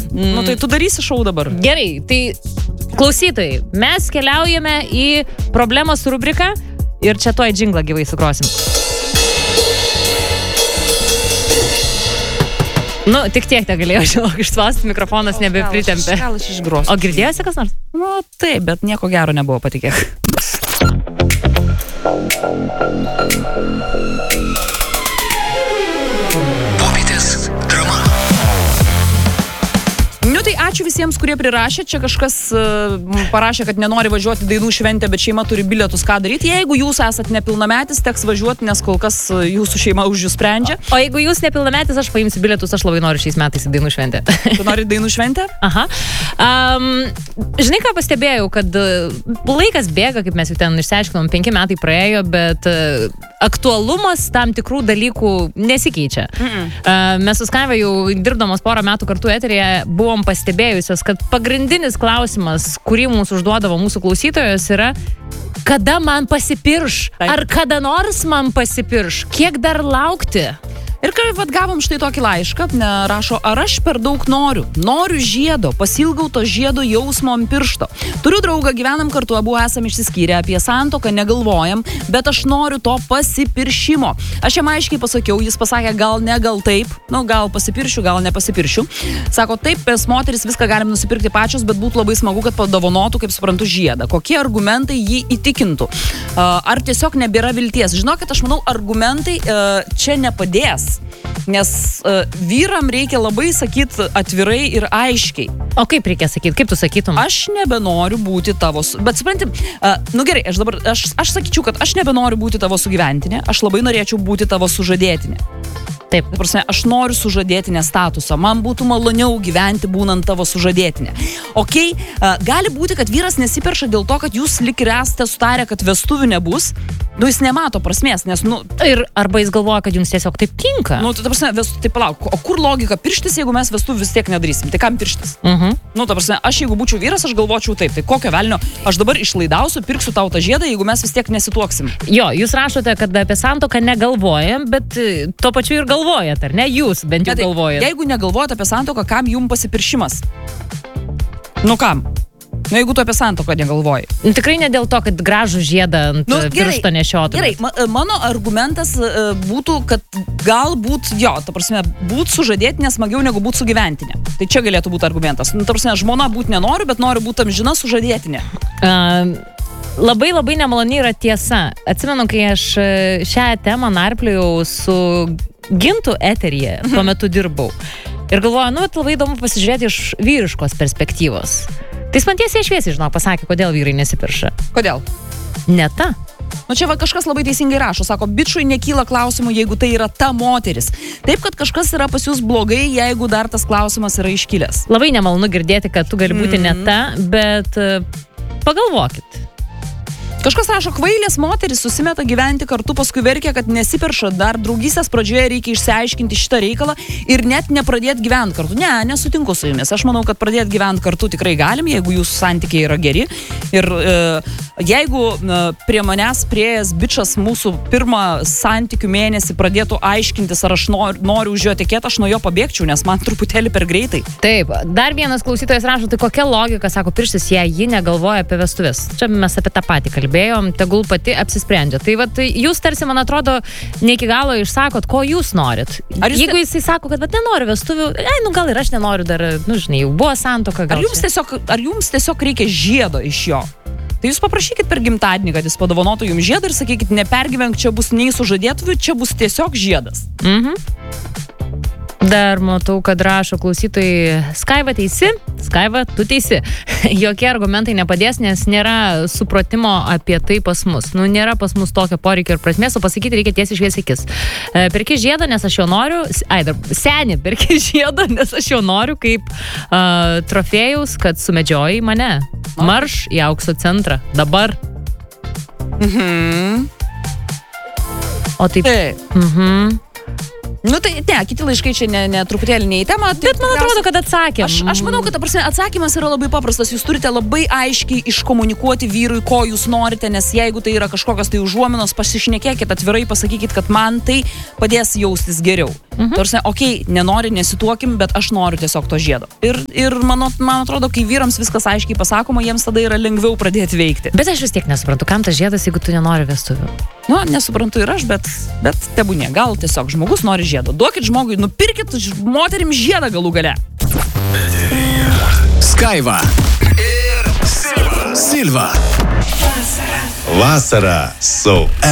Nu tai tu darysi šou dabar. Gerai, tai klausytojai, mes keliaujame į problemos rubriką ir čia tuoj džinglą gyvai sugrosim. Nu, tik tiek galėjau, žinok, išspausti, mikrofonas nebepritempė. Gal aš išgrosiu. O girdėjosi kas nors? Nu, taip, bet nieko gero nebuvo, patikėk. Popietės drama. Nu tai ačiū visiems, kurie prirašė. Čia kažkas parašė, kad nenori važiuoti dainų šventę, bet šeima turi bilietus, ką daryti. Jeigu jūs esat nepilnametis, teks važiuoti, nes kol kas jūsų šeima už jūs sprendžia. O jeigu jūs nepilnametis, aš paimsiu bilietus, aš labai noriu šiais metais į dainų šventę. Tu nori dainų šventę? Aha. Žinai, ką pastebėjau, kad laikas bėga, kaip mes jau ten išsiaiškinom, 5 metai praėjo, bet aktualumas tam tikrų dalykų nesikeičia. Mes su Skaiva jau dirbdamos porą metų kartu eteryje buvom pastebėjusios, kad pagrindinis klausimas, kurį mums užduodavo mūsų klausytojos, yra kada man pasipirš? Ar kada nors man pasipirš? Kiek dar laukti? Ir kai gavom štai tokį laišką, rašo, ar aš per daug noriu žiedo, pasilgau to žiedo jausmo ant piršto. Turiu draugą, gyvenam kartu, abu esam išsiskyrę, apie santuoką negalvojam, bet aš noriu to pasipiršimo. Aš jam aiškiai pasakiau, jis pasakė gal ne, gal taip, nu gal pasipiršiu, gal nepasipiršiu. Sako, taip, mes moteris viską galim nusipirkti pačios, bet būtų labai smagu, kad padovanotų, kaip suprantu, žiedą. Kokie argumentai jį įtikintų? Ar tiesiog nebėra vilties? Žinokit, aš manau, argumentai čia nepadės. Nes vyram reikia labai sakyti atvirai ir aiškiai. O kaip reikia sakyti? Kaip tu sakytum? Aš nebenoriu būti tavo... Bet supranti, nu gerai, aš sakyčiau, kad aš nebenoriu būti tavo sugyventinė, aš labai norėčiau būti tavo sužadėtinė. Taip. Prasme, aš noriu sužadėtinę statusą. Man būtų maloniau gyventi būnant tavo sužadėtinė. Okei, gali būti, kad vyras nesiperša dėl to, kad jūs lik ir esate sutarę, kad vestuvių nebus. Nu, jis nemato prasmės, nes, nu... Ir arba jis galvoja, kad jums tiesiog taip tinka. Nu, tai prasme, tai palauk, o kur logika pirštis, jeigu mes vestuvių vis tiek nedarysim? Tai kam pirštis? Nu, ta prasme, aš jeigu būčiau vyras, aš galvočiau taip. Tai kokio velnio, aš dabar išlaidausiu, pirksiu tau tą žiedą, jeigu mes vis tiek nesituoksim. Jo, jūs rašote, kad apie santuoką negalvojam, bet tuo pačiu ir galvojat, ar ne? Jūs bent jau galvojat. Jeigu negalvojat apie santuoką, kam jums pasipiršimas? Nu kam? Nu, jeigu tu apie santuoką negalvoji. Tikrai ne dėl to, kad gražų žiedą ant piršto nešiotų. Gerai, mano argumentas būtų, kad galbūt, jo, ta prasme, būt sužadėtinė smagiau negu būt sugyventinė. Tai čia galėtų būti argumentas. Nu, ta prasme, žmona būt nenoriu, bet noriu būti amžina sužadėtinė. Labai labai nemaloni yra tiesa. Atsimenu, kai aš šią temą narpliojau su Gintu eteryje, tuo metu dirbau. Ir galvoju, nu, labai įdomu pasižiūrėti iš vyriškos perspektyvos. Tai jis man tiesiai šviesiai, žinok, pasakė, kodėl vyrai nesipirša. Kodėl? Ne ta. Nu čia kažkas labai teisingai rašo, sako, bičui nekyla klausimų, jeigu tai yra ta moteris. Taip, kad kažkas yra pas jūs blogai, jeigu dar tas klausimas yra iškilęs. Labai nemalonu girdėti, kad tu gali būti ne ta, bet pagalvokit. Kažkas rašo, kvailės moteris susimeta gyventi kartu, paskui verkia, kad nesiperša, dar draugystės pradžioje reikia išsiaiškinti šitą reikalą ir net nepradėti gyventi kartu. Ne, nesutinku su jumis. Aš manau, kad pradėti gyventi kartu tikrai galim, jeigu jūsų santykiai yra geri. Ir jeigu prie manęs prieėjęs bičas mūsų pirmą santykių mėnesį pradėtų aiškintis, ar aš noriu už jo tekėti, aš nuo jo pabėgčiau, nes man truputėlį per greitai. Taip, dar vienas klausytojas rašo, tai kokia logika, sako, pirštis, jei ji negalvoja apie vestuvės. Čia mes apie tą patį kalbėjom, tegul pati apsisprendžia. Tai vat, jūs tarsi, man atrodo, ne iki galo išsakot, ko jūs norit. Jeigu jisai sako, kad nenoriu vestuvių, nu gal ir aš nenoriu dar, nu žinai, jau buvo santuoka. Ar jums tiesiog reikia žiedo iš jo? Tai jūs paprašykit per gimtadienį, kad jis padovanotų jums žiedą ir sakykit, nepergyvenk, čia bus nei sužadėtuvių, čia bus tiesiog žiedas. Dar matau, kad rašo klausytojai, Skaiva teisi, Skaiva, tu teisi. Jokie argumentai nepadės, nes nėra supratimo apie tai pas mus. Nu, nėra pas mus tokio poreikio ir prasmės, o pasakyti reikia tiesiai šviesiai akis. Perki žiedą, nes aš jo noriu, seni, perki žiedą, nes aš jo noriu kaip trofėjus, kad sumedžiojai mane. Marš į aukso centrą. Dabar. O taip. Nu tai ne, kiti laiškai čia ne truputėlį ne į temą. Tai Bet man atrodo, kad atsakėm. Aš manau, kad atsakymas yra labai paprastas. Jūs turite labai aiškiai iškomunikuoti vyrui, ko jūs norite, nes jeigu tai yra kažkokios tai užuominos, pasišnekėkit atvirai, pasakykit, kad man tai padės jaustis geriau. Tarsi, okei, nenori, nesituokim, bet aš noriu tiesiog to žiedo. Ir man atrodo, kai vyrams viskas aiškiai pasakoma, jiems tada yra lengviau pradėti veikti. Bet aš vis tiek nesuprantu, kam tas žiedas, jeigu tu nenori vestuvių. Nu, nesuprantu ir aš, bet tebūnie. Gal tiesiog žmogus nori žiedo. Duokit žmogui, nupirkit moterim žiedą galų gale. Skaiva ir Silva. Vasara su